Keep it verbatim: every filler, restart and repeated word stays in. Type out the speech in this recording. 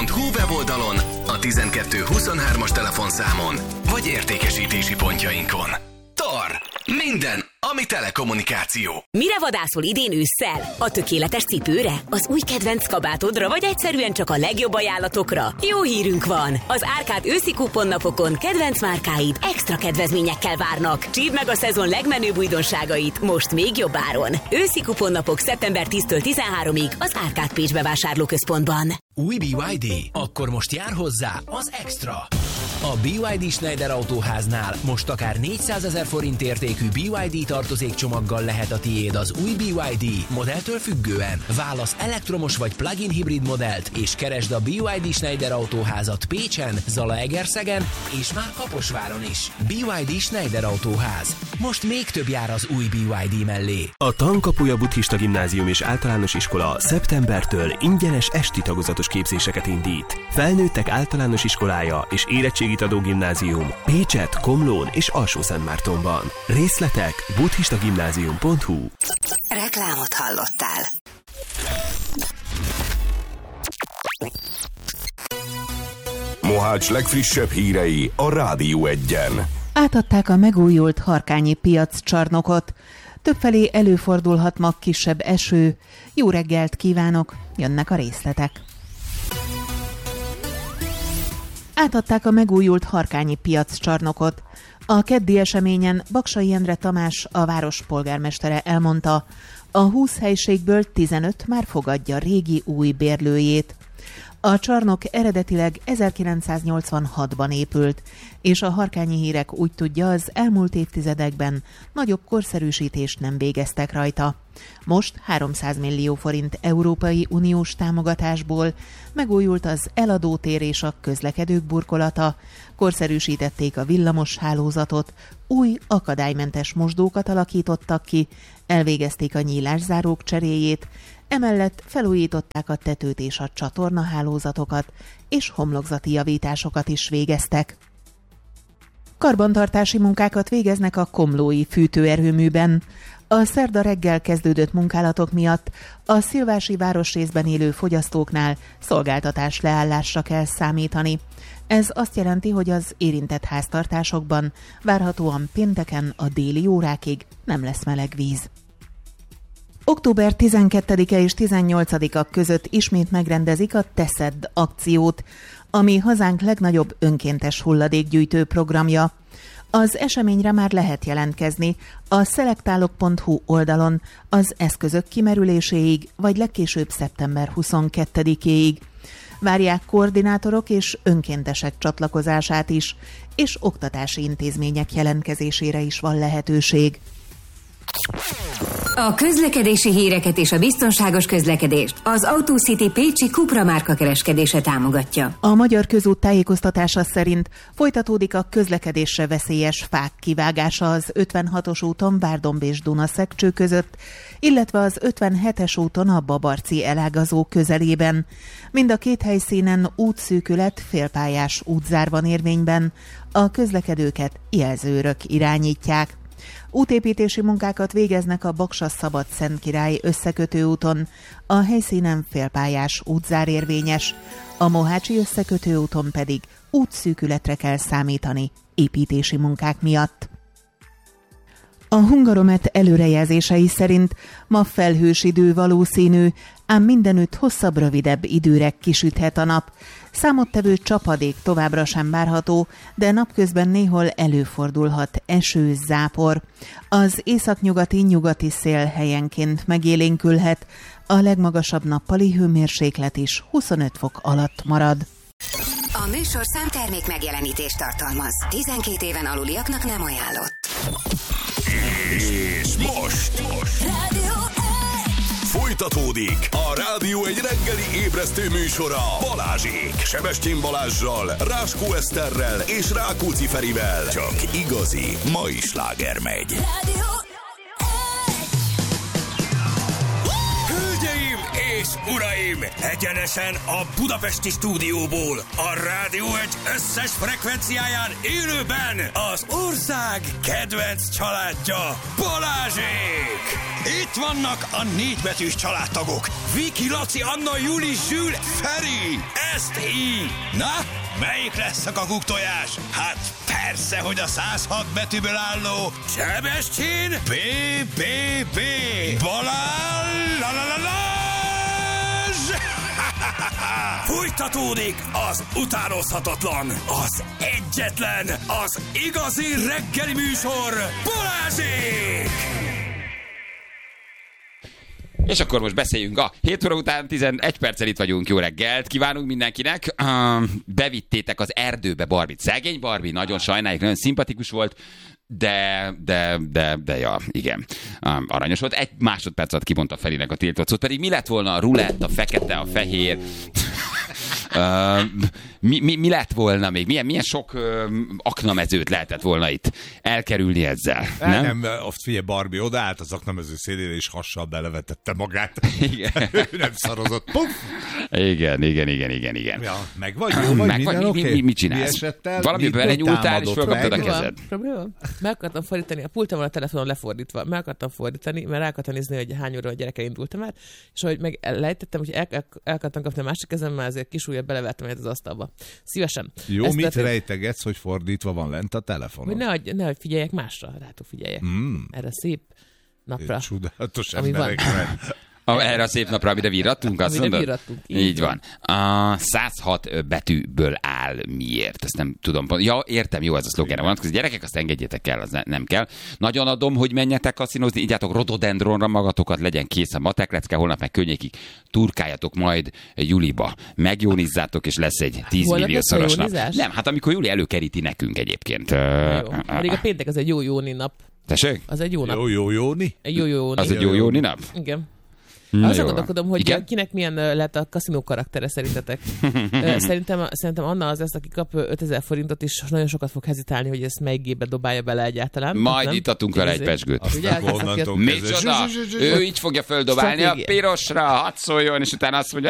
pont hu weboldalon, a tizenkettő huszonhármas telefonszámon, vagy értékesítési pontjainkon. Tor! Minden, ami telekommunikáció. Mire vadászol idén ősszel? A tökéletes cipőre? Az új kedvenc kabátodra? Vagy egyszerűen csak a legjobb ajánlatokra? Jó hírünk van! Az Árkád őszi kuponnapokon kedvenc márkáid extra kedvezményekkel várnak. Csípd meg a szezon legmenőbb újdonságait most még jobb áron. Őszi kuponnapok szeptember tíztől tizenháromig az Árkád Pécs bevásárlóközpontban. Új bé ipszilon dé? Akkor most jár hozzá az Extra! A bé ipszilon dé Schneider Autóháznál most akár négyszázezer forint értékű bé ipszilon dé tartozékcsomaggal lehet a tiéd az új bé ipszilon dé modelltől függően. Válasz elektromos vagy plug-in hibrid modellt, és keresd a bé ipszilon dé Schneider Autóházat Pécsen, Zalaegerszegen és már Kaposváron is. bé ipszilon dé Schneider Autóház. Most még több jár az új bé ipszilon dé mellé. A Tankapuja Buddhista Gimnázium és Általános Iskola szeptembertől ingyenes esti tagozatos képzéseket indít. Felnőttek általános iskolája és érettségit adó gimnázium Pécset, Komlón és Alsó-Szentmártonban. Részletek buddhistagimnázium pont hu. Reklámot hallottál. Mohács legfrissebb hírei a Rádió Egyen. Átadták a megújult harkányi piaccsarnokot. Többfelé előfordulhat ma kisebb eső. Jó reggelt kívánok, jönnek a részletek. Átadták a megújult harkányi piaccsarnokot. A keddi eseményen Baksay Endre Tamás, a város polgármestere elmondta, a húsz helységből tizenöt már fogadja régi új bérlőjét. A csarnok eredetileg ezerkilencszáznyolcvanhatban épült, és a Harkányi Hírek úgy tudja, az elmúlt évtizedekben nagyobb korszerűsítést nem végeztek rajta. Most háromszáz millió forint Európai Uniós támogatásból megújult az eladótér és a közlekedők burkolata, korszerűsítették a villamos hálózatot, új akadálymentes mosdókat alakítottak ki, elvégezték a nyílászárók cseréjét, emellett felújították a tetőt és a csatornahálózatokat, és homlokzati javításokat is végeztek. Karbantartási munkákat végeznek a komlói fűtőerőműben. A szerda reggel kezdődött munkálatok miatt a szilvási városrészben élő fogyasztóknál szolgáltatás leállásra kell számítani. Ez azt jelenti, hogy az érintett háztartásokban várhatóan pénteken a déli órákig nem lesz meleg víz. október tizenkettedike és tizennyolcadika között ismét megrendezik a Teszedd akciót, ami hazánk legnagyobb önkéntes hulladékgyűjtő programja. Az eseményre már lehet jelentkezni a szelektálok pont hu oldalon az eszközök kimerüléséig, vagy legkésőbb szeptember huszonkettedikéig. Várják koordinátorok és önkéntesek csatlakozását is, és oktatási intézmények jelentkezésére is van lehetőség. A közlekedési híreket és a biztonságos közlekedést az AutoCity Pécsi Cupra márka kereskedése támogatja. A Magyar Közút tájékoztatása szerint folytatódik a közlekedésre veszélyes fák kivágása az ötvenhatos úton Várdomb és Dunaszekcső között, illetve az ötvenhetes úton a Babarci elágazó közelében. Mind a két helyszínen útszűkület, félpályás útzár van érvényben, a közlekedőket jelzőrök irányítják. Útépítési munkákat végeznek a Baksa-Szabad-Szentkirály összekötő úton, a helyszínen félpályás útzár érvényes, a Mohácsi összekötő úton pedig útszűkületre kell számítani építési munkák miatt. A Hungaromet előrejelzései szerint ma felhős idő valószínű, ám mindenütt hosszabb, rövidebb időre kisüthet a nap. Számottevő csapadék továbbra sem várható, de napközben néhol előfordulhat eső, zápor. Az északnyugati nyugati szél helyenként megélénkülhet, a legmagasabb nappali hőmérséklet is huszonöt fok alatt marad. A műsorszám termék megjelenítést tartalmaz. tizenkét éven aluliaknak nem ajánlott. És most, most. Folytatódik a Rádió egy reggeli ébresztő műsora Balázsék. Sebestyén Balázssal, Ráskó Eszterrel és Rákóczi Ferivel. Csak igazi mai sláger megy. Hölgyeim és uraim! Egyenesen a budapesti stúdióból, a Rádió egy összes frekvenciáján élőben az ország kedvenc családja, Balázsék! Itt vannak a négybetűs családtagok. Viki, Laci, Anna, Juli, Zsül, Feri. Ezt így. Na, melyik lesz a kakuktojás? Hát persze, hogy a száz hat betűből álló Sebestyén bé bé bé Balázs la la la Lazs! Fújtatódik az utánozhatatlan, az egyetlen, az igazi reggeli műsor, Balázsék! És akkor most beszéljünk a hét óra után tizenegy perccel itt vagyunk. Jó reggelt kívánunk mindenkinek. Uh, bevittétek az erdőbe Barbit. Szegény Barbie, nagyon sajnáljuk, nagyon szimpatikus volt, de, de, de, de, ja, igen. Um, aranyos volt. Egy másodperc alatt kimondta Ferinek a tiltott szót, pedig mi lett volna a rulett, a fekete, a fehér... Uh, mi, mi, mi lett volna még? Milyen, milyen sok uh, aknamezőt lehetett volna itt elkerülni ezzel? Nem? Nem, azt figyelj, Barbie odaállt az aknamező szélére, és hassal belevetette magát. Igen. Nem szarozott. Puff! Igen, igen, igen, igen, igen. Ja, meg vagy, jó vagy, meg minden vagy, oké? mi, mi, mit csinálsz? Valami belenyúltál, és fölkaptad a kezed. Probléma? Meg akartam fordítani, a pultam van a telefonon lefordítva, meg akartam fordítani, mert rá akartam nézni, hogy hány óra a gyereke indultam már, és ahogy meg lejtettem, hogy el, el, el akartam kapni a másik kezemmel, ezért kis ujjat belevettem egyet az asztalba. Szívesen. Jó, ezt mit lehet, rejtegetsz, hogy fordítva van lent a telefonon? Hogy nehogy, nehogy figyeljek másra, rátok figyeljek. Mm. Erre szép napra. Csodálatos ami emberekre. A, erre a szép napra, amire virrattunk, azt amire mondod? virrattunk. Így, így van. A száz hat betűből áll miért? Ezt nem tudom. Ja, értem, jó, ez a szlogenre vonatkozik. Gyerekek, azt engedjétek el, az ne, nem kell. Nagyon adom, hogy menjetek kaszinozni, ígyátok rododendronra magatokat, legyen kész a mateklecke, holnap meg könnyékig turkáljatok majd Juliba. Megjónizzátok, és lesz egy tíz milliószoros nap. Nem, hát amikor Juli előkeríti nekünk egyébként. Jó. Pedig a péntek az egy jó jóni nap. Tessék? Az egy jó nap. Jó jó jóni? Egy jó jóni. Az egy jó jóni nap? Igen. Na, azon gondolkodom, hogy igen? Kinek milyen lett a kaszinó karaktere szerintetek. szerintem, szerintem Anna az lesz, aki kap ötezer forintot, és nagyon sokat fog hezitálni, hogy ezt melyik gépbe dobálja bele egyáltalán. Majd nem? Itatunk vele egy pesgőt. Micsoda? Ő így fogja földobálni a pirosra, hadd szóljon, és utána azt mondja,